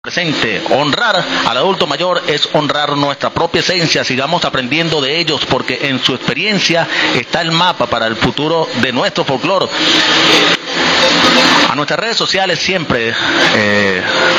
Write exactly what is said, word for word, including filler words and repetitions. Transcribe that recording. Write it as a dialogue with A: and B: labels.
A: presente. Honrar al adulto mayor es honrar nuestra propia esencia. Sigamos aprendiendo de ellos porque en su experiencia está el mapa para el futuro de nuestro folclore. A nuestras redes sociales siempre eh,